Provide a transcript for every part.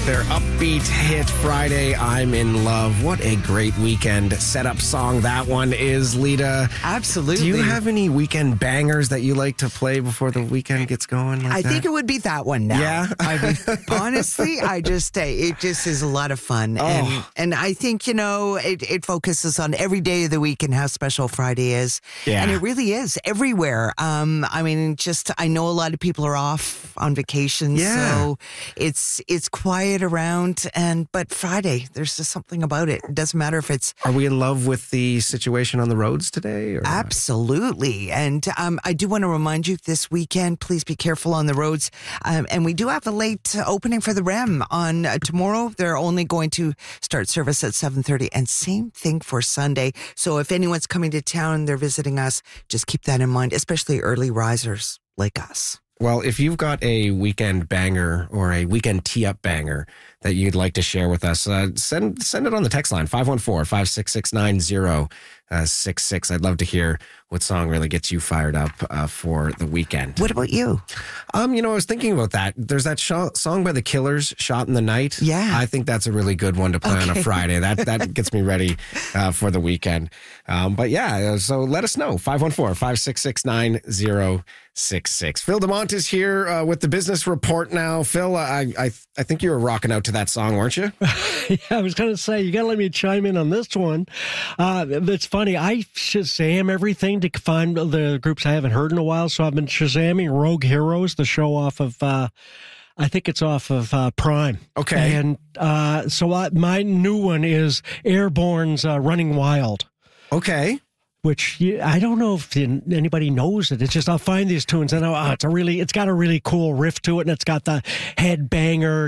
Their upbeat hit Friday, I'm in Love. What a great weekend setup song that one is, Lita. Absolutely. Do you have any weekend bangers that you like to play before the weekend gets going? I think it would be that one now. Yeah? I mean, honestly, it just is a lot of fun. Oh. And I think, it focuses on every day of the week and how special Friday is. Yeah. And it really is everywhere. I know a lot of people are off on vacation, so it's quiet around, but Friday, there's just something about it. It doesn't matter if it's... Are we in love with the situation on the roads today? Or? Absolutely. And I do want to remind you this weekend, please be careful on the roads. And we do have a late opening for the REM on tomorrow. They're only going to start service at 7:30, and same thing for Sunday. So if anyone's coming to town, they're visiting us, just keep that in mind, especially early risers like us. Well, if you've got a weekend banger or a weekend tee-up banger that you'd like to share with us, send it on the text line, 514-566-9066. I'd love to hear what song really gets you fired up for the weekend. What about you? I was thinking about that. There's that song by The Killers, Shot in the Night. Yeah. I think that's a really good one to play on a Friday. That gets me ready for the weekend. So let us know, 514-566-9066. Phil DeMont is here with the Business Report now. Phil, I think you were rocking out to that song, weren't you? Yeah, I was going to say, you got to let me chime in on this one. It's funny. I Shazam everything to find the groups I haven't heard in a while. So I've been Shazamming Rogue Heroes, the show off of, I think it's off of Prime. Okay. And my new one is Airborne's Running Wild. Okay. Which I don't know if anybody knows it. It's just I'll find these tunes and it's got a really cool riff to it, and it's got the headbanger,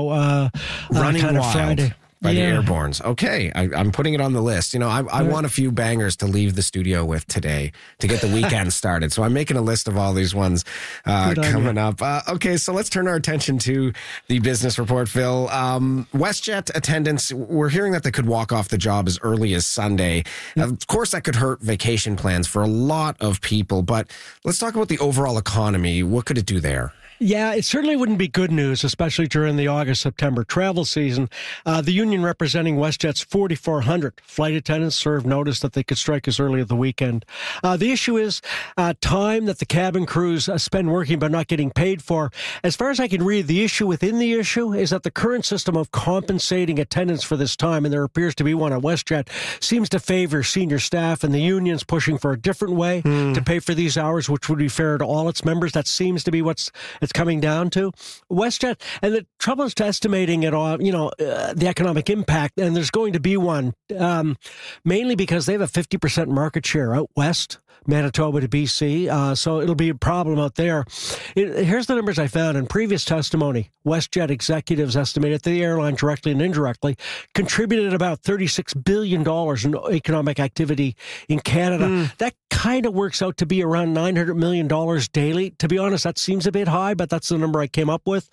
Running kind Wild of Friday. by the Airbornes. Okay, I'm putting it on the list. I want a few bangers to leave the studio with today to get the weekend started. So I'm making a list of all these ones coming up. Okay, so let's turn our attention to the Business Report, Phil. WestJet attendants, we're hearing that they could walk off the job as early as Sunday. Of course, that could hurt vacation plans for a lot of people, but let's talk about the overall economy. What could it do there? Yeah, it certainly wouldn't be good news, especially during the August-September travel season. The union representing WestJet's 4,400 flight attendants served notice that they could strike as early as the weekend. The issue is time that the cabin crews spend working but not getting paid for. As far as I can read, the issue within the issue is that the current system of compensating attendants for this time, and there appears to be one at WestJet, seems to favor senior staff, and the union's pushing for a different way to pay for these hours, which would be fair to all its members. That seems to be it's coming down to. WestJet, and the trouble is to estimating it all, the economic impact, and there's going to be one, mainly because they have a 50% market share out west, Manitoba to BC, so it'll be a problem out there. Here's the numbers I found in previous testimony. WestJet executives estimated the airline directly and indirectly contributed about $36 billion in economic activity in Canada. That kind of works out to be around $900 million daily. To be honest, that seems a bit high, but that's the number I came up with.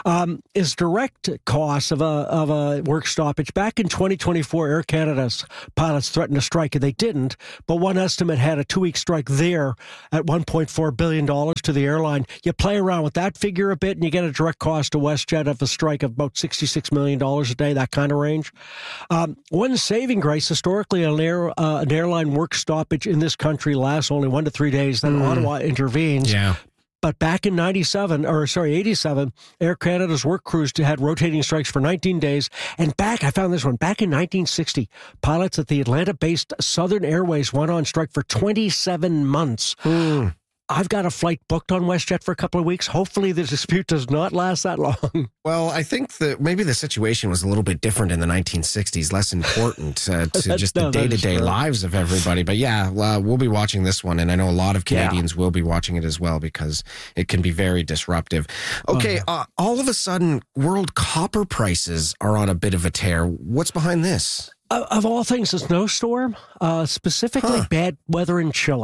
Is direct costs of a work stoppage. Back in 2024, Air Canada's pilots threatened to strike, and they didn't, but one estimate had a 2-week strike there at $1.4 billion to the airline. You play around with that figure a bit, and you get a direct cost to WestJet of a strike of about $66 million a day, that kind of range. One saving grace, historically, an airline work stoppage in this country lasts only 1 to 3 days, then Ottawa intervenes. Yeah. But back in 87, Air Canada's work crews had rotating strikes for 19 days. And I found this one, back in 1960, pilots at the Atlanta-based Southern Airways went on strike for 27 months. I've got a flight booked on WestJet for a couple of weeks. Hopefully the dispute does not last that long. Well, I think that maybe the situation was a little bit different in the 1960s, less important to just the day-to-day lives of everybody. But we'll be watching this one, and I know a lot of Canadians will be watching it as well because it can be very disruptive. Okay, all of a sudden, world copper prices are on a bit of a tear. What's behind this? Of all things, a snowstorm, specifically bad weather in Chile.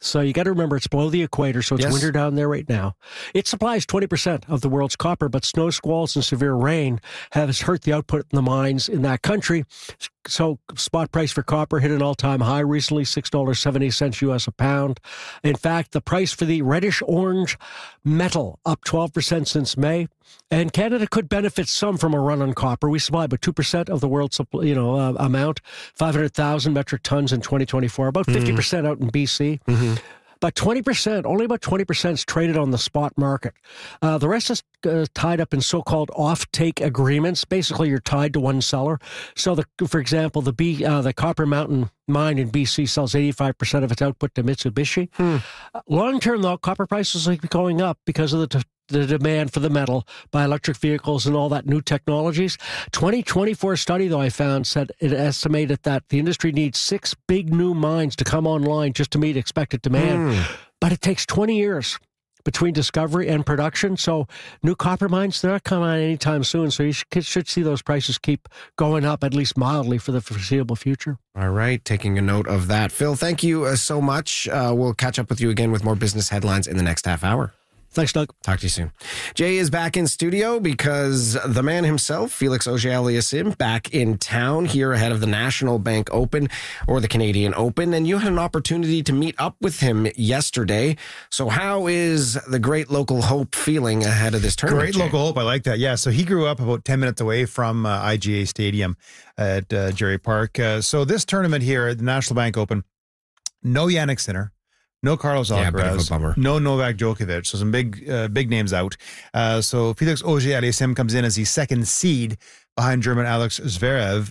So you got to remember it's below the equator, so it's winter down there right now. It supplies 20% of the world's copper, but snow squalls and severe rain has hurt the output in the mines in that country. So spot price for copper hit an all-time high recently, $6.70 US a pound. In fact, the price for the reddish-orange metal up 12% since May. And Canada could benefit some from a run on copper. We supply about 2% of the world's amount, 500,000 metric tons in 2024, about 50% out in BC. But 20%, only about 20% is traded on the spot market. The rest is tied up in so-called off-take agreements. Basically, you're tied to one seller. So, for example, the Copper Mountain mine in BC sells 85% of its output to Mitsubishi. Long-term, though, copper prices will be going up because of the demand for the metal by electric vehicles and all that new technologies. 2024 study, though, I found, said it estimated that the industry needs 6 big new mines to come online just to meet expected demand. But it takes 20 years between discovery and production. So new copper mines, they're not coming on anytime soon. So you should see those prices keep going up, at least mildly, for the foreseeable future. All right, taking a note of that. Phil, thank you so much. We'll catch up with you again with more business headlines in the next half hour. Thanks, Doug. Talk to you soon. Jay is back in studio because the man himself, Felix Auger-Aliassime, back in town here ahead of the National Bank Open or the Canadian Open, and you had an opportunity to meet up with him yesterday. So how is the Great Local Hope feeling ahead of this tournament? Great Local Hope, I like that. Yeah, so he grew up about 10 minutes away from IGA Stadium at Gerry Park. So this tournament here at the National Bank Open, no Jannik Sinner. No Carlos Alcaraz, no Novak Djokovic, so some big names out. So Felix Auger-Aliassime comes in as the second seed behind German Alex Zverev.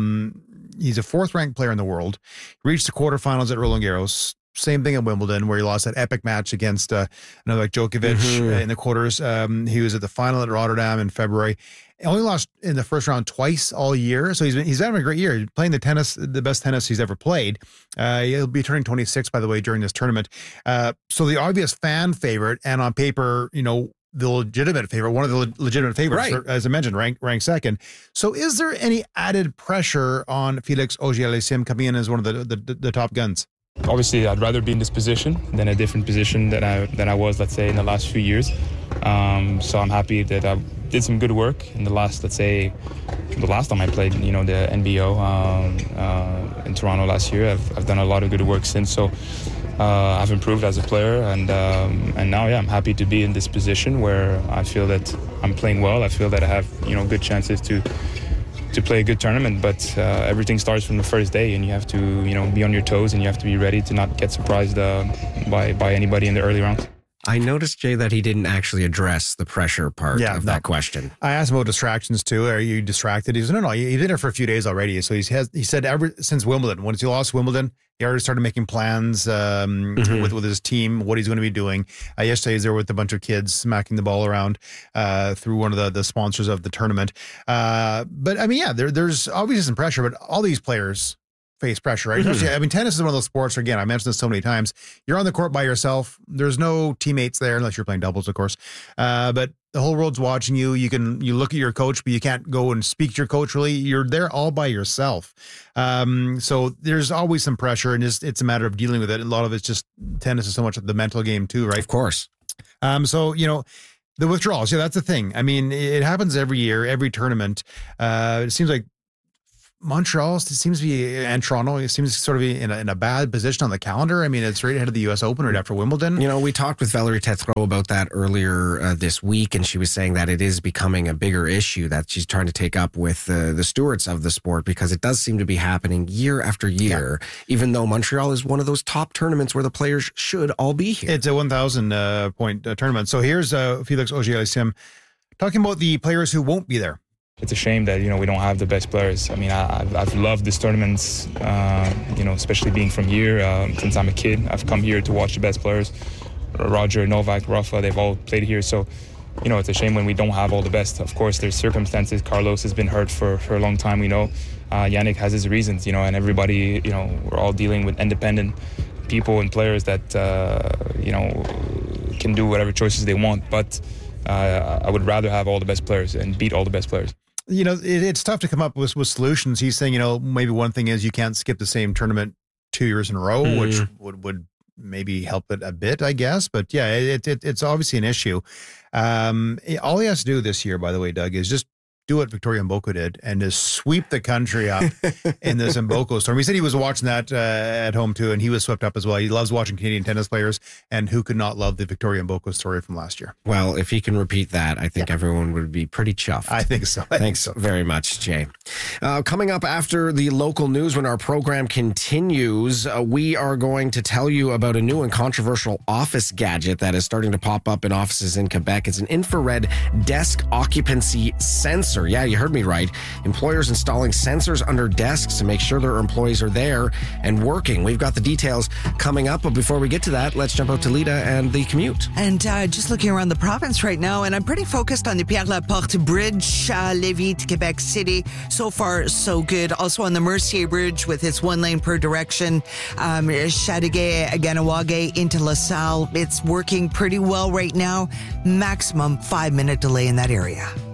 He's a fourth-ranked player in the world. He reached the quarterfinals at Roland Garros. Same thing at Wimbledon, where he lost that epic match against Novak Djokovic in the quarters. He was at the final at Rotterdam in February. He only lost in the first round twice all year, so he's having a great year. He's playing the best tennis he's ever played. He'll be turning 26, by the way, during this tournament. So the obvious fan favorite, and on paper, the legitimate favorite, one of the legitimate favorites, right, as I mentioned, ranked second. So is there any added pressure on Felix Auger-Aliassime coming in as one of the top guns? Obviously, I'd rather be in this position than a different position than I was, let's say, in the last few years. So I'm happy that I did some good work in the last, let's say, the last time I played, the NBO in Toronto last year. I've done a lot of good work since, so I've improved as a player, and now, I'm happy to be in this position where I feel that I'm playing well. I feel that I have, good chances to play a good tournament, but everything starts from the first day, and you have to, be on your toes, and you have to be ready to not get surprised by anybody in the early rounds. I noticed, Jay, that he didn't actually address the pressure part of that question. I asked him about distractions too. Are you distracted? He said, no, you've been there for a few days already. So he said ever since Wimbledon, once he lost Wimbledon, he already started making plans with his team, what he's going to be doing. Yesterday, he was there with a bunch of kids smacking the ball around through one of the sponsors of the tournament. But I mean, there's obviously some pressure, but all these players face pressure, right? I mean, tennis is one of those sports, again, I mentioned this so many times, you're on the court by yourself. There's no teammates there, unless you're playing doubles, of course. But the whole world's watching you. You look at your coach, but you can't go and speak to your coach, really. You're there all by yourself. So there's always some pressure, and it's a matter of dealing with it. A lot of it's just, tennis is so much of the mental game too, right? Of course. So, the withdrawals, that's the thing. I mean, it happens every year, every tournament. It seems like Montreal seems to be, and Toronto, it seems to sort of be in a bad position on the calendar. I mean, it's right ahead of the U.S. Open right after Wimbledon. We talked with Valérie Tétrault about that earlier this week, and she was saying that it is becoming a bigger issue that she's trying to take up with the stewards of the sport, because it does seem to be happening year after year, even though Montreal is one of those top tournaments where the players should all be here. It's a 1,000 point tournament. So here's Felix Auger-Aliassime talking about the players who won't be there. It's a shame that, we don't have the best players. I mean, I've loved this tournaments, especially being from here. Since I'm a kid, I've come here to watch the best players. Roger, Novak, Rafa, they've all played here. So, it's a shame when we don't have all the best. Of course, there's circumstances. Carlos has been hurt for a long time, we know. Jannik has his reasons, and everybody, we're all dealing with independent people and players that, can do whatever choices they want. But I would rather have all the best players and beat all the best players. It's tough to come up with solutions. He's saying, maybe one thing is you can't skip the same tournament 2 years in a row, which would maybe help it a bit, I guess. But yeah, it's obviously an issue. All he has to do this year, by the way, Doug, is just do what Victoria Mboko did and just sweep the country up in this Mboko storm. He said he was watching that at home too, and he was swept up as well. He loves watching Canadian tennis players, and who could not love the Victoria Mboko story from last year? Well, if he can repeat that, I think everyone would be pretty chuffed. I think so. Thanks very much, Jay. Coming up after the local news, when our program continues, we are going to tell you about a new and controversial office gadget that is starting to pop up in offices in Quebec. It's an infrared desk occupancy sensor. Yeah, you heard me right. Employers installing sensors under desks to make sure their employees are there and working. We've got the details coming up, but before we get to that, let's jump out to Lita and the commute. And just looking around the province right now, and I'm pretty focused on the Pierre-Laporte Bridge, Lévis to Quebec City. So far, so good. Also on the Mercier Bridge with its 1 lane per direction. Chateauguay, Ganawage into LaSalle. It's working pretty well right now. Maximum 5-minute delay in that area.